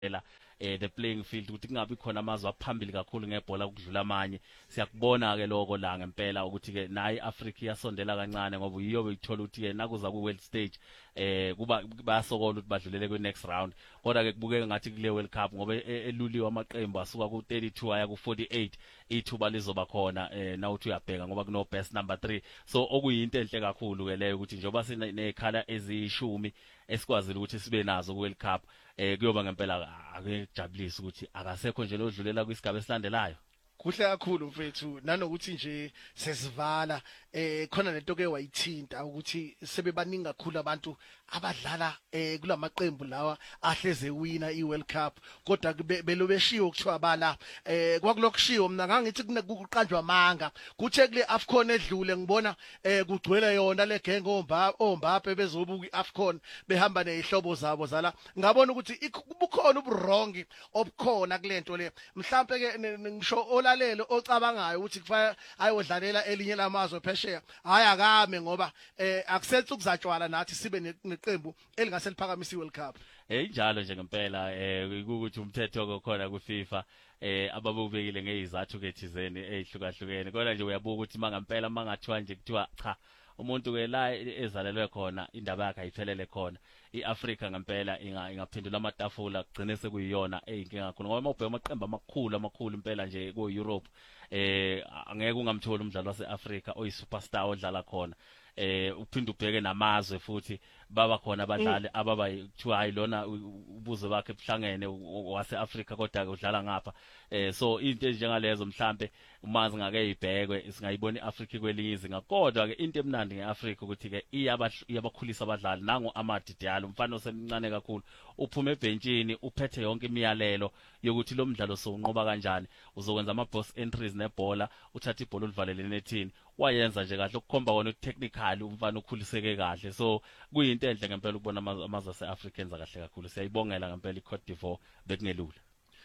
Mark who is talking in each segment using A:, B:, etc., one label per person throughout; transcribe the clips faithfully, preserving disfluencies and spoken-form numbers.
A: eh the playing field ukuthi kungabi khona amazwe aphambili kakhulu ngebhola ukudlula amanye. Siyakubona ke lokho la ngempela ukuthi ke nayi iAfrica iyasondela kancane ngoba yiyo bekuthola ukuthi ke nakuza ku world stage eh kuba bayasokola ukuthi badlulele ku next round. Kodwa ke kubukeka ngathi kule World Cup ngoba eluliwe amaqembu asuka ku thirty-two aya ku forty-eight ithuba lizoba khona eh nawuthi uyabheka ngoba kuno best number three. So okuyinto enhle kakhulu ke leyo ukuthi njoba sinekhala ezishumi esikwazile ukuthi sibe nazo ku World Cup eh kuyoba ngempela akujabulisa ukuthi akasekho nje lodlulela kwisigaba esilandelayo.
B: Kuhle kakhulu mfethu nanokuthi nje sesivala eh khona lento ke wayithinta ukuthi sebebaningi kakhulu abantu abadlala eh kulamaqembu lawa ahleze wina iWorld Cup kodwa belobeshiyo kuthiwa bala eh kwakulokushiyo mina ngangithi kuqanjwa amanga kuthe kule AFCON edlule ngibona eh kugcwele yona le gang omba ombaphe bezobuka iAFCON behamba nezihlobo zabo zala ngabona ukuthi kubukhona uburongi obukhona kulento le mhlambe ke ngisho olalelo ocabangayo ukuthi kufanele ayodlalela elinye lamazwe phesheya hayi akame ngoba eh akusethu ukuzatshwala nathi sibe neqembu elingase liphakamisa iWorld Cup.
A: Eh njalo nje ngempela eh ukuthi umthetho okhona ku FIFA eh ababubekile ngezizathu ke thizeni ezihlukahlukene kodwa nje uyabuka ukuthi mangampela mangathiwa nje kuthiwa cha umuntu ke la ezalelwe khona indaba yakhe ayiphelele khona iAfrica ngempela ingaphendula amatafula kugcine sekuyiyona eyinkinga kakhulu ngoba mawubheka amaqembu amakhulu amakhulu impela nje ku Europe eh angeke ungamthola umdlali waseAfrica oyisuperstar odlala khona eh uphinde ubheke namazwe futhi baba khona abadlali ababa kuthiwa hayi lona ubuzo bakhe buhlangene waseAfrica kodwa ke udlala ngapha eh so into enjengalezo mhlambe umanzi ngake ibhekwe singayibona iAfrica kwelinye izinga kodwa ke into emnandi ngeAfrica ukuthi ke iyabakhulisa abadlali nango Amadi Diallo umfana osemncane kakhulu uphuma ebenchini uphethe yonke imiyalelo yokuthi lo mdlalo sounqoba kanjani uzokwenza ama box entries nebhola uthatha ibhola ulivalele nethini wayenza nje kahle ukukhomba wona technical umfana ukhuliseke kahle so kuyinto enhle ngempela ukubona amazwe aseAfricans kahle kakhulu siyayibongela ngempela iCote d'Ivoire bekungelula.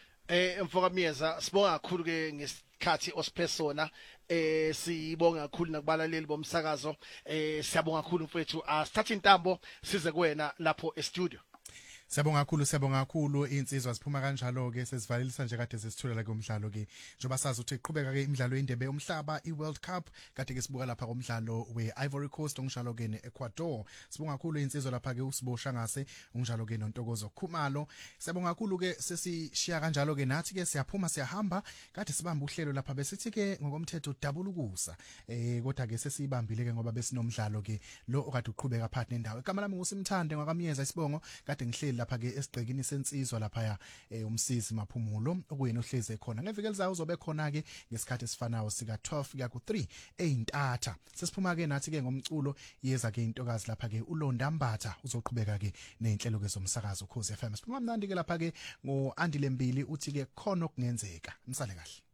B: Eh mfoka Miyeza sibonga kakhulu ke ngesikhathi osipesona eh sibonga kakhulu nakubalaleli bomsakazo eh siyabonga kakhulu mfethu asithatha intambo size kuwena lapho e studio.
C: Siyabonga kakhulu siyabonga kakhulu insizwa siphuma kanjalo ke sesivalelisa nje kade sesithulela ke umdlalo ke njoba sazi ukuthi iqhubeka ke imidlalo indebe umhlaba iWorld Cup kade ke sibuka lapha komdlalo weIvory Coast onjalo ke neEcuador. Sibonga kakhulu insizwa lapha ke usibosha ngase onjalo ke noNtokozo Khumalo. Siyabonga kakhulu ke sesishiya kanjalo ke nathi ke siyaphuma siyahamba kade sibamba uhlelo lapha besithi ke ngokomthetho dabulukusa eh kodwa ke sesibambile ke ngoba besinomdlalo ke lo okade uqhubeka phakathi nendawo. Igama lami nguSimthande ngwakamyeza isibongo kade ngihleli lapha ke esigcekini sensizwa lapha ya umsisi Maphumulo okuyena ohleze khona ngeviki elizayo uzobe khona ke ngesikhathi esifanayo sika twelve kuya ku three eintatha sesiphuma ke nathi ke ngomculo yeza ke intokazi lapha ke uLonda Mbatha uzoqhubeka ke nezinhlelo ke zomsakazo Ukhozi F M siphuma mnandi ke lapha ke ngo Andile Mbili uthi ke khona okungenzeka msale kahle.